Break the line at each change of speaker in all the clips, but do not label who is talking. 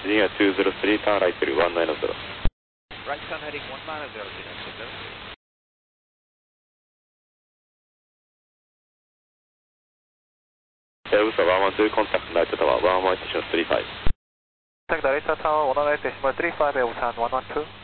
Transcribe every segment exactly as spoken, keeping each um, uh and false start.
Virginia two zero three, turn right to one nine zero.
Right turn heading one nine zero, Virginia two zero three.
Delta one one two, contact Narita Tower one one eight decimal three five.
Contact Narita Tower one one eight decimal three five, Elton one one two.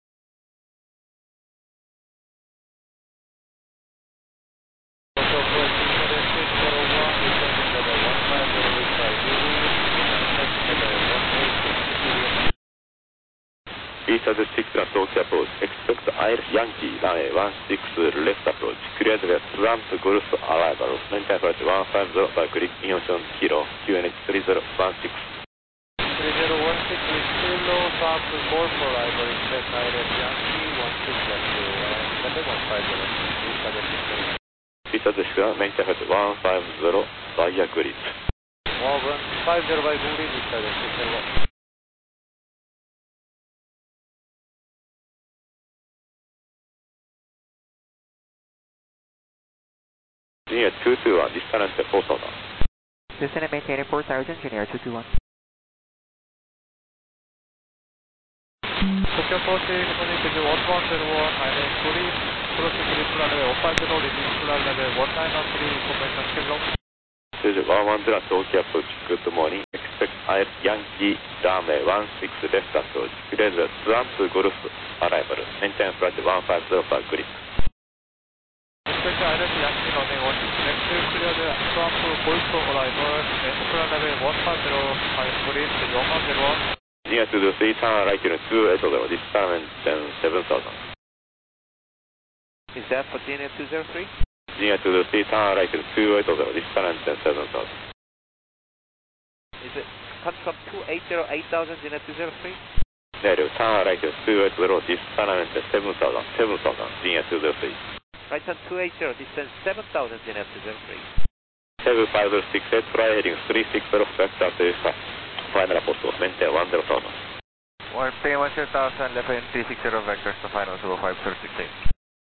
East of the six and Tokyo approach. Expect Air Yankee runway one six left approach. Cleared with Trump Golf arrival. Maintain flight one five zero by click Incheon Kilo Q N H three zero one six.
three zero one six with Kilo Trump Golf arrival. Expect Air Yankee one six left and level one five zero. East of the six.
East of the six, maintain flight one five zero via grid.
one five zero by grid. East of the six zero one.
Engineer two two one, distance four thousand.
Descend and maintain four thousand, Engineer two two one. Tokyo approach, Connect one one zero one, Island three, crossing grid runway one five zero, release flight level one nine three, information kilo.
one one zero, Tokyo approach, good morning. Expect Air Yankee runway one six left approach. Cleared with Trump Golf arrival. Maintain flight one five zero by grid.
Expect Air Yankee runway one six left, cleared Trump Golf arrival. Maintain flight level one five zero, high grid one one zero one.
Engineer two zero three, turn right to two eight zero, distance seven thousand.
Is that for Engineer two zero three?
Engineer two zero three, turn right to two eight zero, distance seven thousand.
Is it confirm two eight zero, eight thousand, Engineer two zero three?
Negative, turn right to two eight zero, distance seven thousand, seven thousand, Engineer two zero three.
Right turn two eight zero, distance seven thousand, Engineer two zero three.
seven five zero six eight, fly heading three six zero, vector to final post, maintain one zero thousand.
One pay one thousand, left end three six zero, vectors to final zero five zero six eight.